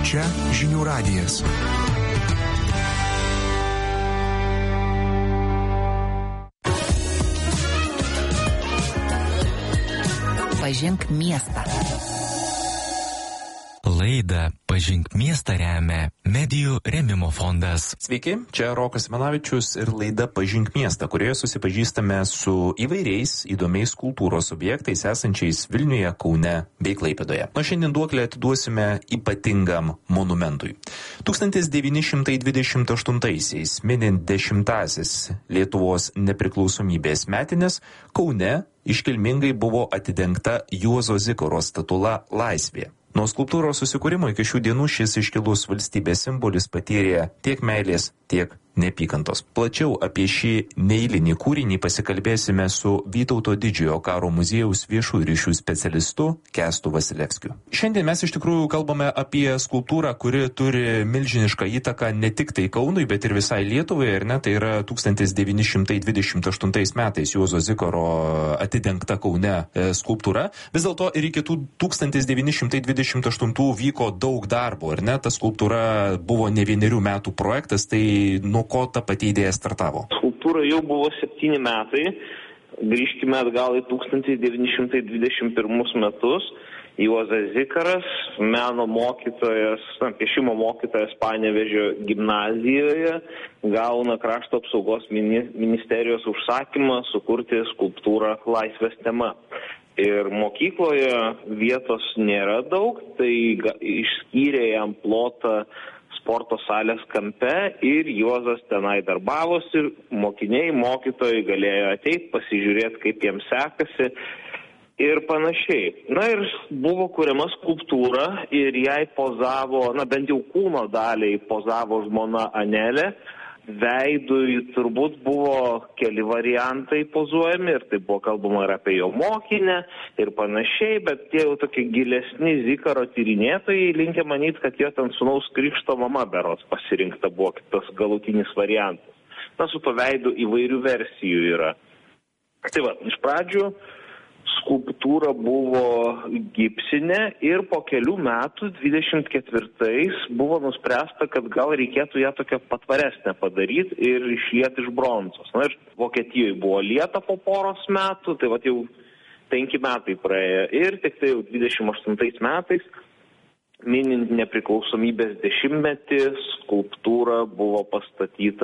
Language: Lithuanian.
Čia Žinių radijas. Pažink miestą. Laidą Pažink miestą remia Medijų rėmimo fondas. Sveiki, čia Rokas Simanavičius ir laida Pažink miestą, kurioje susipažįstame su įvairiais įdomiais kultūros objektais esančiais Vilniuje, Kaune bei Klaipėdoje. Nuo šiandien duoklę atiduosime ypatingam monumentui. 1928-aisiais, minint 10-asis Lietuvos nepriklausomybės metines, Kaune iškilmingai buvo atidengta Juozo Zikaro statula Laisvė. Nuo skulptūros susikūrimo iki šių dienų šis iškilus valstybės simbolis patyrė tiek meilės, tiek neapykantos. Plačiau apie šį neeilinį kūrinį pasikalbėsime su Vytauto Didžiojo karo muziejaus viešųjų ryšių specialistu Kęstu Vasilevskiu. Šiandien mes iš tikrųjų kalbame apie skulptūrą, kuri turi milžinišką įtaką ne tik tai Kaunui, bet ir visai Lietuvai, ar ne? Tai yra 1928 metais Juozo Zikaro atidengta Kaune skulptūra. Vis dėlto ir iki tų 1928 vyko daug darbo, ar ne? Ta skulptūra buvo ne vienerių metų projektas, tai nuo ko ta pati idėja startavo? Skulptūra jau buvo 7 metai. Grįžkime atgal į 1921 metus. Juozas Zikaras, meno mokytojas, piešimo mokytojas Panevėžio gimnazijoje, gauna krašto apsaugos ministerijos užsakymą sukurti skulptūrą Laisvės tema. Ir mokykloje vietos nėra daug, tai išskyrė jam plotą sporto salės kampe ir Juozas tenai darbavosi, mokiniai, mokytojai galėjo ateiti, pasižiūrėti, kaip jiems sekasi ir panašiai. Na ir buvo kuriama skulptūra ir jai pozavo, bent jau kūno daliai pozavo žmona Anelė. Veidui turbūt buvo keli variantai pozuojami ir tai buvo kalbama ir apie jo mokinę ir panašiai, bet tie jau tokie gilesni Zikaro tyrinėtojai linkę manyti, kad jo ten sūnaus krikšto mama berods pasirinkta buvo tas galutinis variantas. Su to veidu įvairių versijų yra. Tai va, iš pradžių skulptūra buvo gipsinė ir po kelių metų, 24-ais, buvo nuspręsta, kad gal reikėtų ją tokią patvaresnę padaryti ir išlieti iš bronzos. Ir Vokietijoje buvo lieta po poros metų, tai va jau 5 metai praėjo. Ir tik tai jau 28 metais, minint nepriklausomybės 10-metį, skulptūra buvo pastatyta